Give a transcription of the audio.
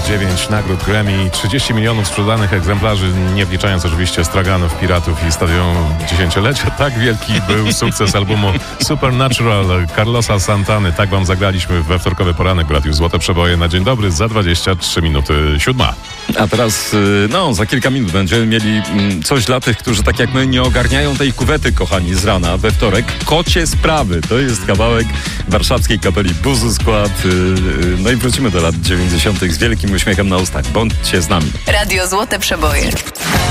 9 nagród Grammy, 30 milionów sprzedanych egzemplarzy, nie wliczając oczywiście straganów, piratów i stadionu dziesięciolecia. Tak wielki był sukces albumu Supernatural Carlosa Santany. Tak wam zagraliśmy we wtorkowy poranek w Radiu Złote Przeboje na dzień dobry za 23 minuty 7. A teraz, za kilka minut będziemy mieli coś dla tych, którzy tak jak my nie ogarniają tej kuwety, kochani, z rana we wtorek. Kocie sprawy. To jest kawałek warszawskiej kapeli Buzu Skład. No i wrócimy do lat 90. z wielkim uśmiechem na ustach. Bądźcie z nami. Radio Złote Przeboje.